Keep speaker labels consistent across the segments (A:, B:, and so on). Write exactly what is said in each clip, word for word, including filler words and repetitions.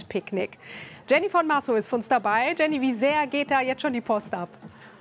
A: Windpicknick. Jenny von Massow ist für uns dabei. Jenny, wie sehr geht da jetzt schon die Post ab?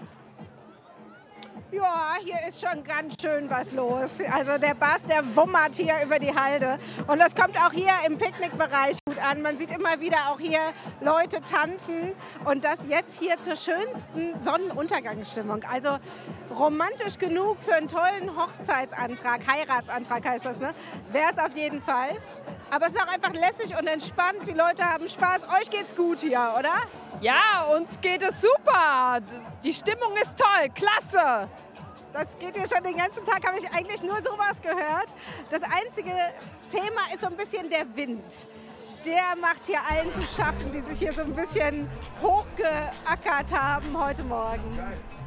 B: Ja, hier ist schon ganz schön was los. Also der Bass, der wummert hier über die Halde. Und das kommt auch hier im Picknickbereich gut an. Man sieht immer wieder auch hier Leute tanzen. Und das jetzt hier zur schönsten Sonnenuntergangsstimmung. Also romantisch genug für einen tollen Hochzeitsantrag, Heiratsantrag heißt das, ne? Wäre es auf jeden Fall. Aber es ist auch einfach lässig und entspannt. Die Leute haben Spaß. Euch geht's gut hier, oder?
C: Ja, uns geht es super. Die Stimmung ist toll, klasse.
B: Das geht hier schon den ganzen Tag, habe ich eigentlich nur sowas gehört. Das einzige Thema ist so ein bisschen der Wind. Der macht hier allen zu schaffen, die sich hier so ein bisschen hochgeackert haben heute Morgen.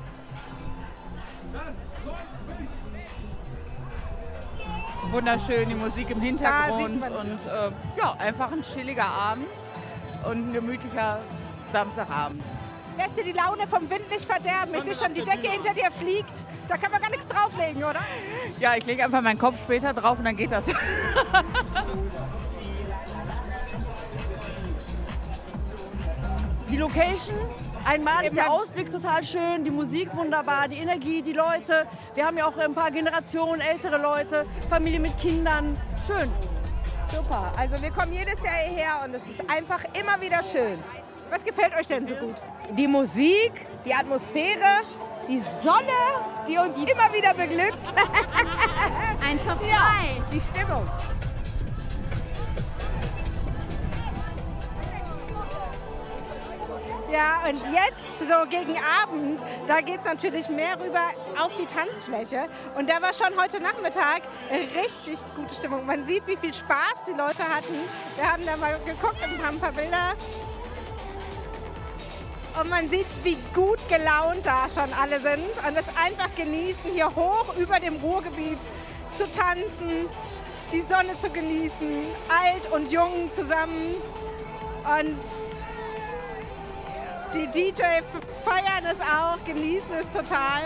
D: Wunderschön, die Musik im Hintergrund
B: Ja,
D: und äh, ja, einfach ein chilliger Abend und ein gemütlicher Samstagabend.
B: Lässt dir die Laune vom Wind nicht verderben? Ich sehe schon, die Decke hinter dir fliegt. Da kann man gar nichts drauflegen, oder?
D: Ja, ich lege einfach meinen Kopf später drauf und dann geht das.
C: Die Location, einmalig, der Ausblick total schön, die Musik wunderbar, die Energie, die Leute. Wir haben ja auch ein paar Generationen, ältere Leute, Familie mit Kindern. Schön.
B: Super. Also wir kommen jedes Jahr hierher und es ist einfach immer wieder schön. Was gefällt euch denn so gut? Die Musik, die Atmosphäre, die Sonne, die uns immer wieder beglückt.
E: Einfach frei.
B: Ja, die Stimmung. Ja, und jetzt so gegen Abend, da geht es natürlich mehr rüber auf die Tanzfläche. Und da war schon heute Nachmittag richtig gute Stimmung. Man sieht, wie viel Spaß die Leute hatten. Wir haben da mal geguckt und haben ein paar Bilder. Und man sieht, wie gut gelaunt da schon alle sind. Und es einfach genießen, hier hoch über dem Ruhrgebiet zu tanzen, die Sonne zu genießen, alt und jung zusammen. Und die D Js feiern es auch, genießen es total.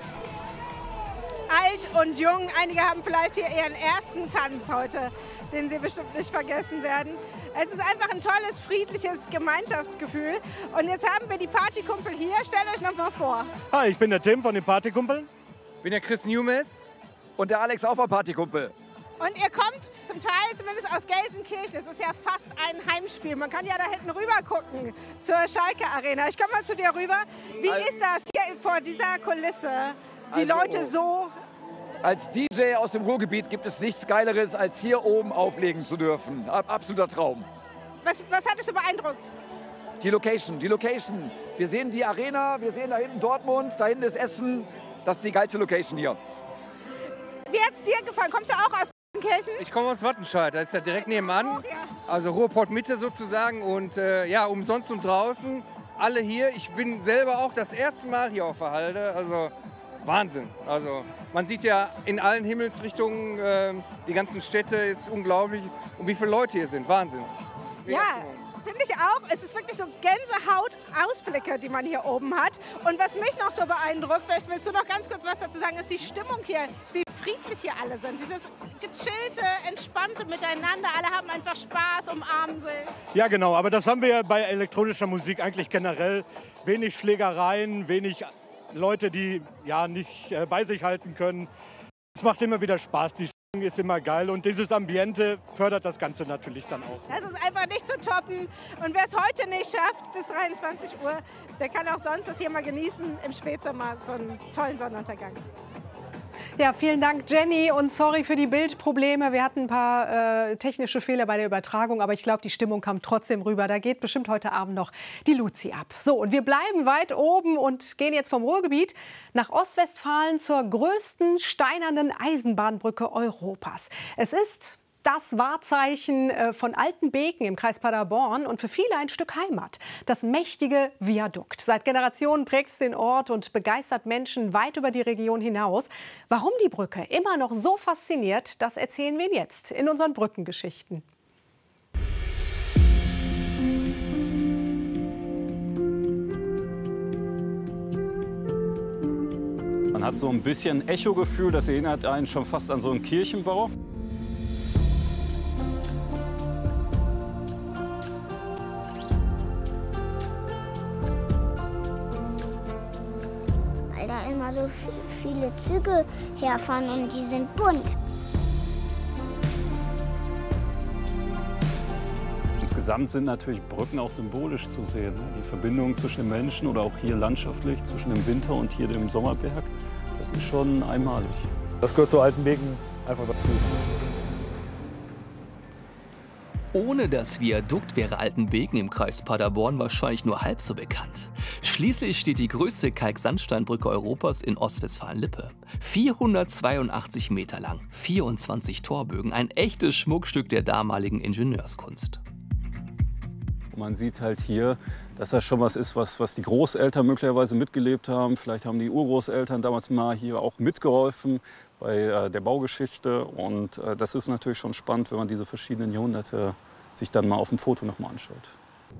B: Alt und jung, einige haben vielleicht hier ihren ersten Tanz heute, den sie bestimmt nicht vergessen werden. Es ist einfach ein tolles, friedliches Gemeinschaftsgefühl. Und jetzt haben wir die Partykumpel hier. Stellt euch noch mal vor.
F: Hi, ich bin der Tim von den Partykumpeln.
G: Ich bin der Chris Newmes.
H: Und der Alex Aufer Partykumpel.
B: Und ihr kommt zum Teil zumindest aus Gelsenkirchen. Das ist ja fast ein Heimspiel. Man kann ja da hinten rüber gucken zur Schalke Arena. Ich komme mal zu dir rüber. Wie
H: Also,
B: ist das hier vor dieser Kulisse? Die
H: Also,
B: Leute so...
H: Als D J aus dem Ruhrgebiet gibt es nichts Geileres, als hier oben auflegen zu dürfen. Ab- Absoluter Traum.
B: Was, was hat dich so beeindruckt?
H: Die Location, die Location. Wir sehen die Arena, wir sehen da hinten Dortmund, da hinten ist Essen. Das ist die geilste Location hier.
B: Wie hat es dir gefallen? Kommst du auch aus Gelsenkirchen?
G: Ich komme aus Wattenscheid, das ist ja direkt nebenan. Also Ruhrpott Mitte sozusagen. Und äh, ja, umsonst und draußen, alle hier. Ich bin selber auch das erste Mal hier auf der Halde. Also Wahnsinn. Also man sieht ja in allen Himmelsrichtungen, äh, die ganzen Städte, ist unglaublich. Und wie viele Leute hier sind, Wahnsinn.
B: Ja, finde ich auch. Es ist wirklich so Gänsehaut-Ausblicke, die man hier oben hat. Und was mich noch so beeindruckt, vielleicht willst du noch ganz kurz was dazu sagen, ist die Stimmung hier, wie friedlich hier alle sind. Dieses gechillte, entspannte Miteinander. Alle haben einfach Spaß, umarmen sich.
F: Ja, genau, aber das haben wir ja bei elektronischer Musik eigentlich generell. Wenig Schlägereien, wenig Leute, die ja nicht äh, bei sich halten können. Es macht immer wieder Spaß, die Stimmung ist immer geil und dieses Ambiente fördert das Ganze natürlich dann auch.
B: Das ist einfach nicht zu toppen. Und wer es heute nicht schafft, bis dreiundzwanzig Uhr, der kann auch sonst das hier mal genießen im Spätsommer, so einen tollen Sonnenuntergang.
A: Ja, vielen Dank, Jenny. Und sorry für die Bildprobleme. Wir hatten ein paar äh, technische Fehler bei der Übertragung. Aber ich glaube, die Stimmung kam trotzdem rüber. Da geht bestimmt heute Abend noch die Luzi ab. So, und wir bleiben weit oben und gehen jetzt vom Ruhrgebiet nach Ostwestfalen zur größten steinernen Eisenbahnbrücke Europas. Es ist das Wahrzeichen von Altenbeken im Kreis Paderborn und für viele ein Stück Heimat. Das mächtige Viadukt. Seit Generationen prägt es den Ort und begeistert Menschen weit über die Region hinaus. Warum die Brücke immer noch so fasziniert, das erzählen wir Ihnen jetzt in unseren Brückengeschichten.
I: Man hat so ein bisschen Echo-Gefühl, das erinnert einen schon fast an so einen Kirchenbau.
E: immer so viele Züge herfahren und die sind bunt.
I: Insgesamt sind natürlich Brücken auch symbolisch zu sehen. Die Verbindung zwischen den Menschen oder auch hier landschaftlich zwischen dem Winter- und hier dem Sommerberg, das ist schon einmalig.
J: Das gehört zu Altenbeken einfach dazu.
K: Ohne das Viadukt wäre Altenbeken im Kreis Paderborn wahrscheinlich nur halb so bekannt. Schließlich steht die größte Kalksandsteinbrücke Europas in Ostwestfalen-Lippe. vierhundertzweiundachtzig Meter lang, vierundzwanzig Torbögen, ein echtes Schmuckstück der damaligen Ingenieurskunst.
I: Man sieht halt hier, dass das schon was ist, was, was die Großeltern möglicherweise mitgelebt haben. Vielleicht haben die Urgroßeltern damals mal hier auch mitgeholfen bei äh, der Baugeschichte. Und äh, das ist natürlich schon spannend, wenn man diese verschiedenen Jahrhunderte sich dann mal auf dem Foto noch mal anschaut.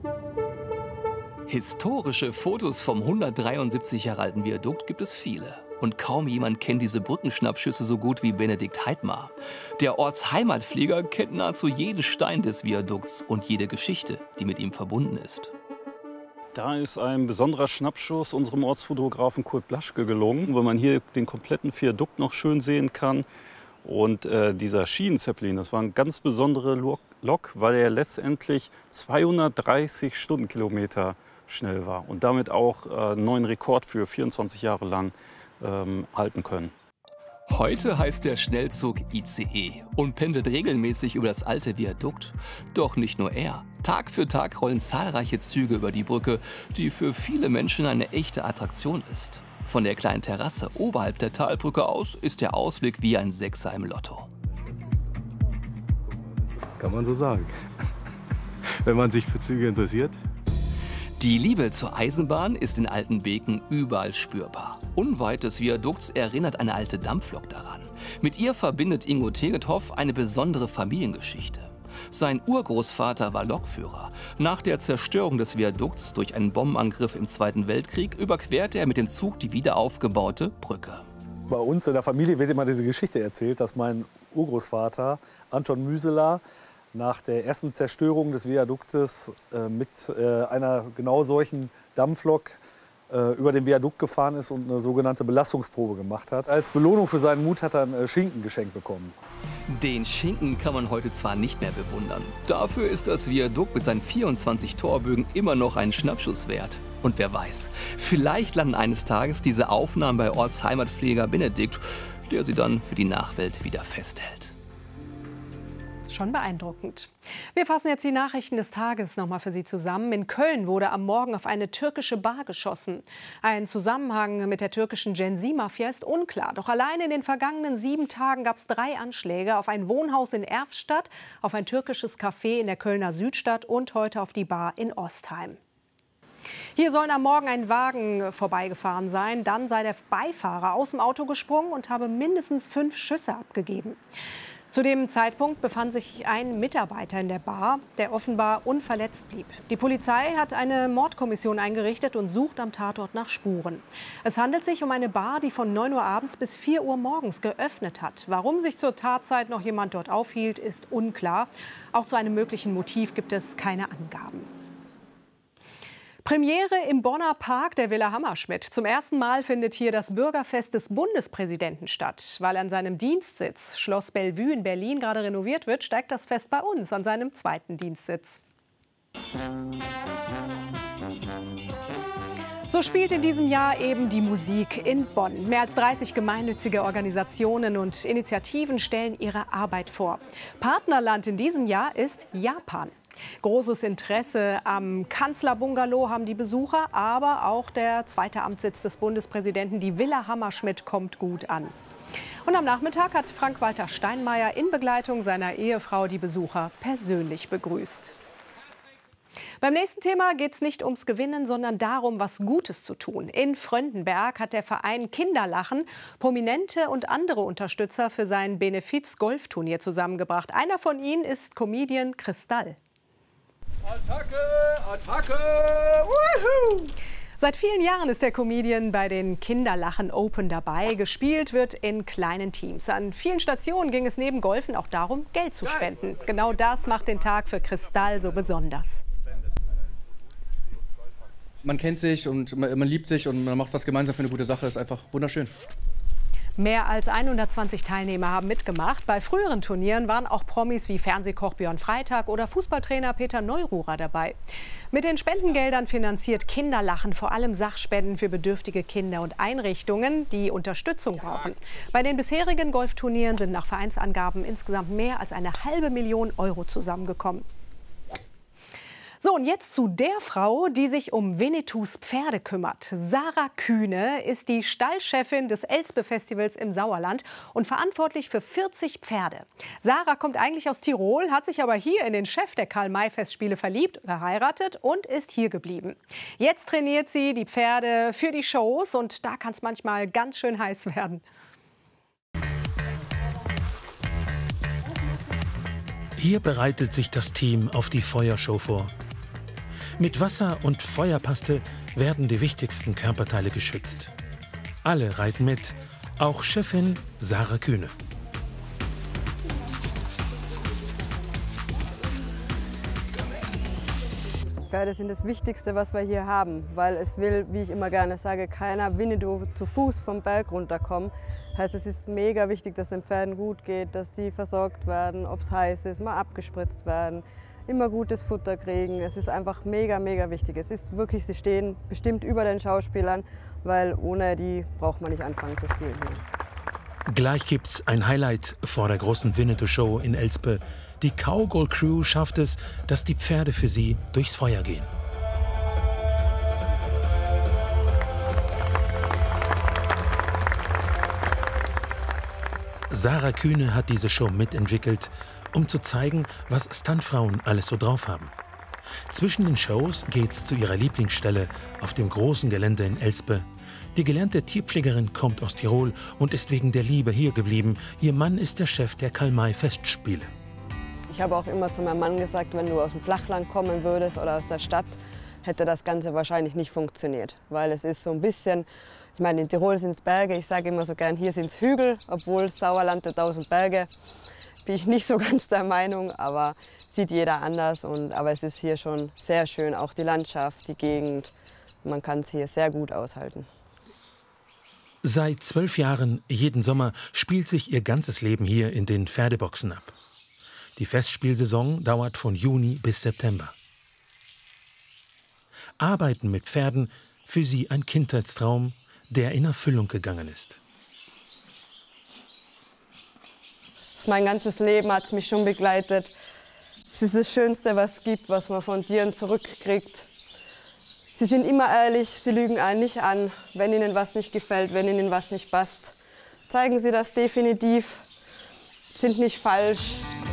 K: Historische Fotos vom hundertdreiundsiebzig Jahre alten Viadukt gibt es viele. Und kaum jemand kennt diese Brückenschnappschüsse so gut wie Benedikt Heidmar. Der Ortsheimatpfleger kennt nahezu jeden Stein des Viadukts und jede Geschichte, die mit ihm verbunden ist.
I: Da ist ein besonderer Schnappschuss unserem Ortsfotografen Kurt Blaschke gelungen, wo man hier den kompletten Viadukt noch schön sehen kann. Und äh, dieser Schienenzeppelin, das war eine ganz besondere Lok, weil er letztendlich zweihundertdreißig Stundenkilometer schnell war und damit auch äh, einen neuen Rekord für vierundzwanzig Jahre lang ähm, halten können.
K: Heute heißt der Schnellzug I C E und pendelt regelmäßig über das alte Viadukt. Doch nicht nur er. Tag für Tag rollen zahlreiche Züge über die Brücke, die für viele Menschen eine echte Attraktion ist. Von der kleinen Terrasse oberhalb der Talbrücke aus ist der Ausblick wie ein Sechser im Lotto.
J: Kann man so sagen, wenn man sich für Züge interessiert.
K: Die Liebe zur Eisenbahn ist in Altenbeken überall spürbar. Unweit des Viadukts erinnert eine alte Dampflok daran. Mit ihr verbindet Ingo Tegethoff eine besondere Familiengeschichte. Sein Urgroßvater war Lokführer. Nach der Zerstörung des Viadukts durch einen Bombenangriff im Zweiten Weltkrieg überquerte er mit dem Zug die wiederaufgebaute Brücke.
J: Bei uns in der Familie wird immer diese Geschichte erzählt, dass mein Urgroßvater Anton Müseler nach der ersten Zerstörung des Viaduktes äh, mit äh, einer genau solchen Dampflok äh, über den Viadukt gefahren ist und eine sogenannte Belastungsprobe gemacht hat. Als Belohnung für seinen Mut hat er einen äh, Schinken geschenkt bekommen.
K: Den Schinken kann man heute zwar nicht mehr bewundern. Dafür ist das Viadukt mit seinen vierundzwanzig Torbögen immer noch einen Schnappschuss wert. Und wer weiß, vielleicht landen eines Tages diese Aufnahmen bei Ortsheimatpfleger Benedikt, der sie dann für die Nachwelt wieder festhält.
A: Schon beeindruckend. Wir fassen jetzt die Nachrichten des Tages noch mal für Sie zusammen. In Köln wurde am Morgen auf eine türkische Bar geschossen. Ein Zusammenhang mit der türkischen Gen-Z-Mafia ist unklar. Doch allein in den vergangenen sieben Tagen gab es drei Anschläge auf ein Wohnhaus in Erftstadt, auf ein türkisches Café in der Kölner Südstadt und heute auf die Bar in Ostheim. Hier sollen am Morgen ein Wagen vorbeigefahren sein. Dann sei der Beifahrer aus dem Auto gesprungen und habe mindestens fünf Schüsse abgegeben. Zu dem Zeitpunkt befand sich ein Mitarbeiter in der Bar, der offenbar unverletzt blieb. Die Polizei hat eine Mordkommission eingerichtet und sucht am Tatort nach Spuren. Es handelt sich um eine Bar, die von neun Uhr abends bis vier Uhr morgens geöffnet hat. Warum sich zur Tatzeit noch jemand dort aufhielt, ist unklar. Auch zu einem möglichen Motiv gibt es keine Angaben. Premiere im Bonner Park der Villa Hammerschmidt. Zum ersten Mal findet hier das Bürgerfest des Bundespräsidenten statt. Weil an seinem Dienstsitz Schloss Bellevue in Berlin gerade renoviert wird, steigt das Fest bei uns an seinem zweiten Dienstsitz. So spielt in diesem Jahr eben die Musik in Bonn. Mehr als dreißig gemeinnützige Organisationen und Initiativen stellen ihre Arbeit vor. Partnerland in diesem Jahr ist Japan. Großes Interesse am Kanzlerbungalow haben die Besucher, aber auch der zweite Amtssitz des Bundespräsidenten, die Villa Hammerschmidt, kommt gut an. Und am Nachmittag hat Frank-Walter Steinmeier in Begleitung seiner Ehefrau die Besucher persönlich begrüßt. Beim nächsten Thema geht es nicht ums Gewinnen, sondern darum, was Gutes zu tun. In Fröndenberg hat der Verein Kinderlachen Prominente und andere Unterstützer für sein Benefiz-Golfturnier zusammengebracht. Einer von ihnen ist Comedian Kristall.
L: Attacke, Attacke, wuhu!
A: Seit vielen Jahren ist der Comedian bei den Kinderlachen Open dabei. Gespielt wird in kleinen Teams. An vielen Stationen ging es neben Golfen auch darum, Geld zu spenden. Genau das macht den Tag für Kristall so besonders.
M: Man kennt sich und man, man liebt sich und man macht was gemeinsam für eine gute Sache. Ist einfach wunderschön.
A: Mehr als hundertzwanzig Teilnehmer haben mitgemacht. Bei früheren Turnieren waren auch Promis wie Fernsehkoch Björn Freitag oder Fußballtrainer Peter Neururer dabei. Mit den Spendengeldern finanziert Kinderlachen vor allem Sachspenden für bedürftige Kinder und Einrichtungen, die Unterstützung brauchen. Bei den bisherigen Golfturnieren sind nach Vereinsangaben insgesamt mehr als eine halbe Million Euro zusammengekommen. So, und jetzt zu der Frau, die sich um Winnetous Pferde kümmert. Sarah Kühne ist die Stallchefin des Elspe-Festivals im Sauerland und verantwortlich für vierzig Pferde. Sarah kommt eigentlich aus Tirol, hat sich aber hier in den Chef der Karl-May-Festspiele verliebt, geheiratet und ist hier geblieben. Jetzt trainiert sie die Pferde für die Shows und da kann es manchmal ganz schön heiß werden.
N: Hier bereitet sich das Team auf die Feuershow vor. Mit Wasser und Feuerpaste werden die wichtigsten Körperteile geschützt. Alle reiten mit, auch Chefin Sarah Kühne.
O: Pferde sind das Wichtigste, was wir hier haben, weil es will, wie ich immer gerne sage, keiner Winnetou zu Fuß vom Berg runterkommen. Heißt, es ist mega wichtig, dass es den Pferden gut geht, dass sie versorgt werden, ob es heiß ist, mal abgespritzt werden, immer gutes Futter kriegen. Es ist einfach mega, mega wichtig. Es ist wirklich, sie stehen bestimmt über den Schauspielern, weil ohne die braucht man nicht anfangen zu spielen.
N: Gleich gibt's ein Highlight vor der großen Winnetou-Show in Elspe. Die Cowgirl Crew schafft es, dass die Pferde für sie durchs Feuer gehen. Sarah Kühne hat diese Show mitentwickelt, um zu zeigen, was Stuntfrauen alles so drauf haben. Zwischen den Shows geht's zu ihrer Lieblingsstelle auf dem großen Gelände in Elspe. Die gelernte Tierpflegerin kommt aus Tirol und ist wegen der Liebe hier geblieben. Ihr Mann ist der Chef der Karl-May-Festspiele.
O: Ich habe auch immer zu meinem Mann gesagt, wenn du aus dem Flachland kommen würdest oder aus der Stadt, hätte das Ganze wahrscheinlich nicht funktioniert. Weil es ist so ein bisschen, ich meine, in Tirol sind es Berge, ich sage immer so gern, hier sind es Hügel, obwohl Sauerland der tausend Berge. Bin ich nicht so ganz der Meinung, aber sieht jeder anders. Und, aber es ist hier schon sehr schön, auch die Landschaft, die Gegend. Man kann es hier sehr gut aushalten.
N: Seit zwölf Jahren, jeden Sommer, spielt sich ihr ganzes Leben hier in den Pferdeboxen ab. Die Festspielsaison dauert von Juni bis September. Arbeiten mit Pferden, für sie ein Kindheitstraum, der in Erfüllung gegangen ist.
O: Mein ganzes Leben hat es mich schon begleitet. Es ist das Schönste, was es gibt, was man von Tieren zurückkriegt. Sie sind immer ehrlich, sie lügen einen nicht an, wenn ihnen was nicht gefällt, wenn ihnen was nicht passt. Zeigen sie das definitiv, sind nicht falsch.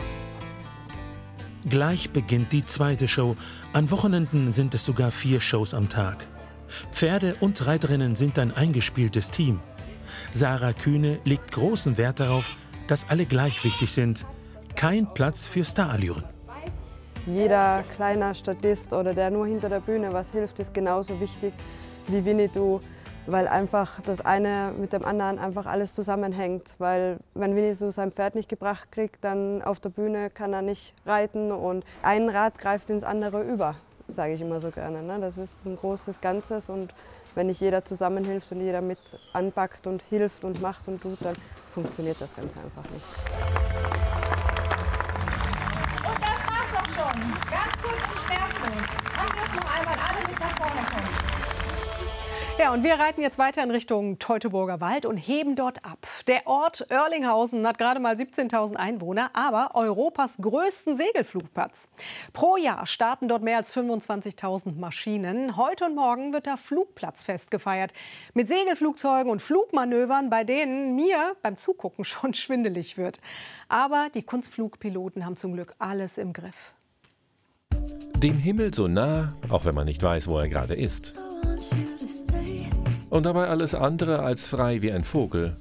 N: Gleich beginnt die zweite Show. An Wochenenden sind es sogar vier Shows am Tag. Pferde und Reiterinnen sind ein eingespieltes Team. Sarah Kühne legt großen Wert darauf, dass alle gleich wichtig sind. Kein Platz für Starallüren.
O: Jeder kleiner Statist oder der nur hinter der Bühne was hilft, ist genauso wichtig wie Winnetou, weil einfach das eine mit dem anderen einfach alles zusammenhängt. Weil wenn Winnetou sein Pferd nicht gebracht kriegt, dann auf der Bühne kann er nicht reiten und ein Rad greift ins andere über, sage ich immer so gerne. Ne? Das ist ein großes Ganzes und wenn nicht jeder zusammenhilft und jeder mit anpackt und hilft und macht und tut, dann funktioniert das Ganze einfach nicht.
P: Und das war's auch schon. Ganz kurz und schmerzlos. Und jetzt noch einmal alle mit nach vorne kommen.
A: Ja, und wir reiten jetzt weiter in Richtung Teutoburger Wald und heben dort ab. Der Ort Oerlinghausen hat gerade mal siebzehntausend Einwohner, aber Europas größten Segelflugplatz. Pro Jahr starten dort mehr als fünfundzwanzigtausend Maschinen. Heute und morgen wird da Flugplatzfest gefeiert. Mit Segelflugzeugen und Flugmanövern, bei denen mir beim Zugucken schon schwindelig wird. Aber die Kunstflugpiloten haben zum Glück alles im Griff.
Q: Dem Himmel so nah, auch wenn man nicht weiß, wo er gerade ist. Und dabei alles andere als frei wie ein Vogel.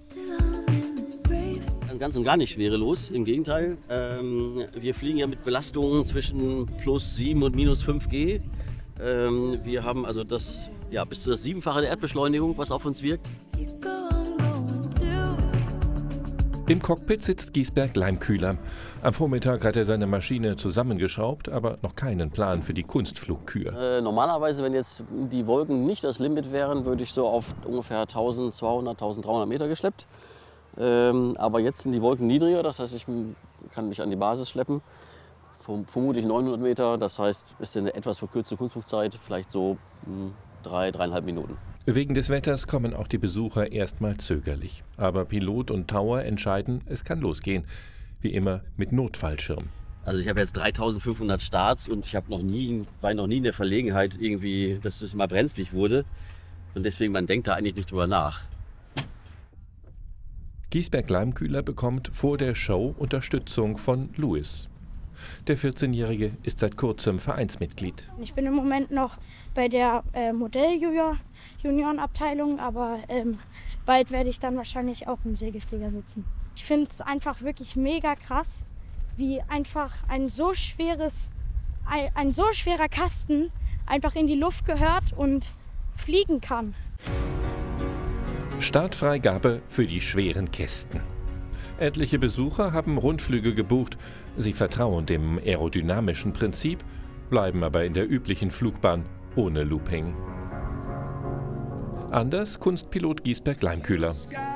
R: Ganz und gar nicht schwerelos, im Gegenteil. Ähm, wir fliegen ja mit Belastungen zwischen plus sieben und minus fünf G. Ähm, wir haben also das, ja, bis zu das Siebenfache der Erdbeschleunigung, was auf uns wirkt.
Q: Im Cockpit sitzt Giesberg Leimkühler. Am Vormittag hat er seine Maschine zusammengeschraubt, aber noch keinen Plan für die Kunstflugkür.
R: Äh, normalerweise, wenn jetzt die Wolken nicht das Limit wären, würde ich so auf ungefähr eintausendzweihundert, eintausenddreihundert Meter geschleppt. Ähm, aber jetzt sind die Wolken niedriger, das heißt, ich kann mich an die Basis schleppen. Vermutlich neunhundert Meter, das heißt, es ist eine etwas verkürzte Kunstflugzeit, vielleicht so mh, drei, dreieinhalb Minuten.
Q: Wegen des Wetters kommen auch die Besucher erstmal zögerlich. Aber Pilot und Tower entscheiden, es kann losgehen. Wie immer mit Notfallschirm.
R: Also ich habe jetzt dreitausendfünfhundert Starts und ich habe noch nie, war noch nie in der Verlegenheit, irgendwie, dass es mal brenzlig wurde. Und deswegen, man denkt da eigentlich nicht drüber nach.
Q: Giesberg Leimkühler bekommt vor der Show Unterstützung von Louis. Der vierzehnjährige ist seit kurzem Vereinsmitglied.
S: Ich bin im Moment noch bei der äh, Modell-Juniorenabteilung, aber ähm, bald werde ich dann wahrscheinlich auch im Segelflieger sitzen. Ich finde es einfach wirklich mega krass, wie einfach ein so schweres, ein, ein so schwerer Kasten einfach in die Luft gehört und fliegen kann.
Q: Startfreigabe für die schweren Kästen. Etliche Besucher haben Rundflüge gebucht. Sie vertrauen dem aerodynamischen Prinzip, bleiben aber in der üblichen Flugbahn ohne Looping. Anders Kunstpilot Giesberg Leimkühler.